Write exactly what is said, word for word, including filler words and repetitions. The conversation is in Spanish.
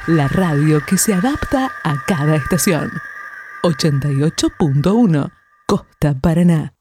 La radio que se adapta a cada estación. ochenta y ocho punto uno Costa Paraná.